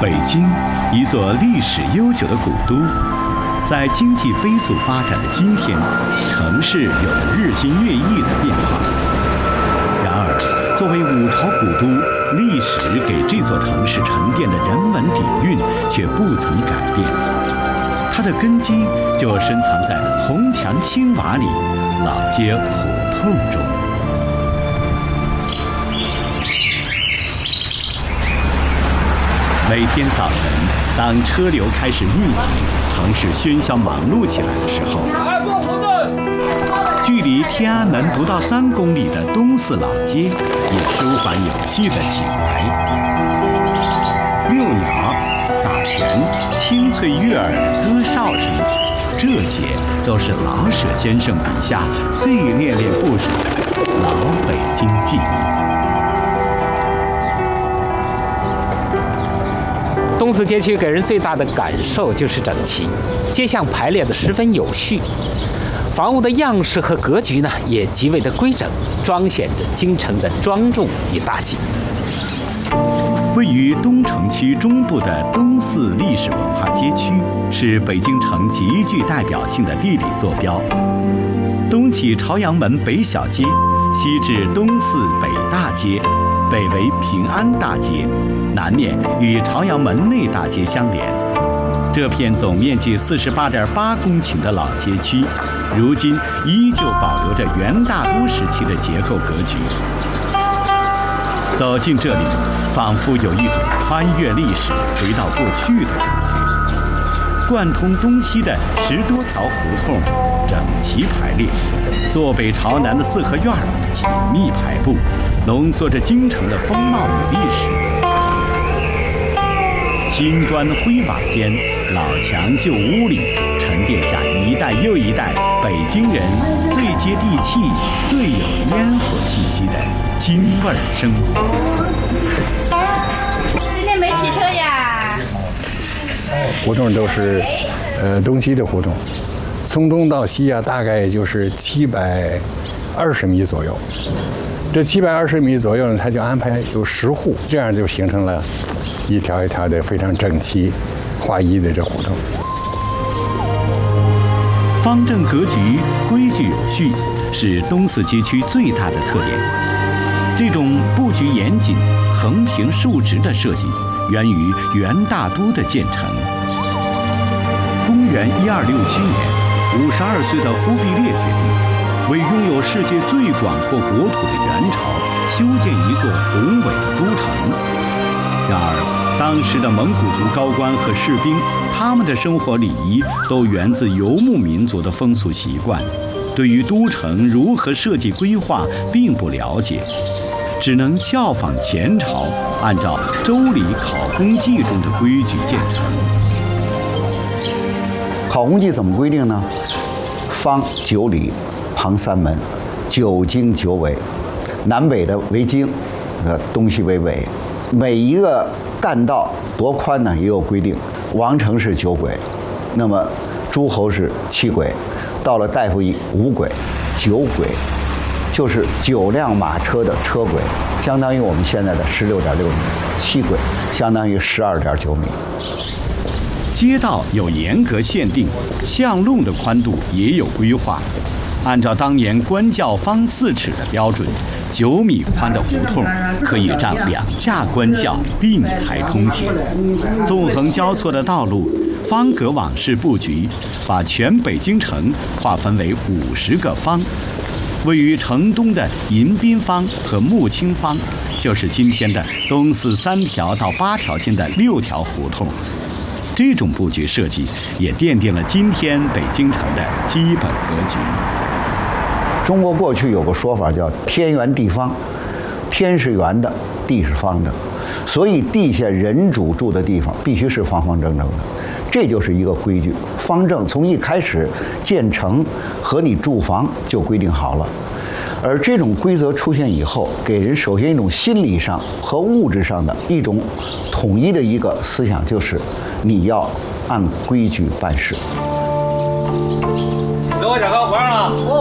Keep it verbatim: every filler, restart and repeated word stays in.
北京，一座历史悠久的古都，在经济飞速发展的今天，城市有着日新月异的变化。然而，作为五朝古都，历史给这座城市沉淀的人文底蕴却不曾改变。它的根基就深藏在红墙青瓦里、老街胡同中。每天早晨，当车流开始密集，城市喧嚣忙碌起来的时候，距离天安门不到三公里的东四老街也舒缓有序地醒来。遛鸟、打拳、清脆悦耳的歌哨声，这些都是老舍先生笔下最恋恋不舍的老北京记忆。 东四街区给人最大的感受就是整齐，街巷排列得十分有序，房屋的样式和格局呢也极为的规整，彰显着京城的庄重与大气。 位于东城区中部的东四历史文化街区，是北京城极具代表性的地理坐标。东起朝阳门北小街，西至东四北大街，北为平安大街，南面与朝阳门内大街相连。这片总面积四十八点八公顷的老街区，如今依旧保留着元大都时期的结构格局。走进这里，仿佛有一种穿越历史、回到过去的感觉。贯通东西的十多条胡同整齐排列，坐北朝南的四合院紧密排布，浓缩着京城的风貌与历史。青砖灰瓦间，老墙旧屋里，沉淀下一代又一代北京人最接地气、最有烟火气息的京味儿生活。 今天没骑车呀？ 胡同都是，呃，东西的胡同，从东到西啊，大概就是七百二十米左右。这七百二十米左右呢，它就安排有十户，这样就形成了一条一条的非常整齐、划一的这胡同。 方正格局、规矩有序，是东四街区最大的特点。这种布局严谨、横平竖直的设计，源于元大都的建成。公元一二六七年，五十二岁的忽必烈决定，为拥有世界最广阔国土的元朝修建一座宏伟的都城。然而，当时的蒙古族高官和士兵，他们的生活礼仪都源自游牧民族的风俗习惯，对于都城如何设计规划并不了解，只能效仿前朝，按照《周礼考工记》中的规矩建成。 考工记怎么规定呢？方九里，旁三门，九经九纬，南北的为经，呃，东西为纬。每一个干道多宽呢也有规定。王城是九轨，那么诸侯是七轨，到了大夫邑五轨，九轨就是九辆马车的车轨，相当于我们现在的十六点六米。七轨相当于十二点九米。 街道有严格限定，巷路的宽度也有规划。按照当年官教方四尺的标准，九米宽的胡同可以让两架官轿并排通行。纵横交错的道路，方格网式布局，把全北京城划分为五十个方。位于城东的迎宾坊和木青坊，就是今天的东四三条到八条间的六条胡同。这种布局设计也奠定了今天北京城的基本格局。 中国过去有个说法叫天圆地方，天是圆的，地是方的，所以地下人主住的地方必须是方方正正的，这就是一个规矩。方正从一开始建成和你住房就规定好了，而这种规则出现以后，给人首先一种心理上和物质上的一种统一的一个思想，就是你要按规矩办事。 给我小高不让了。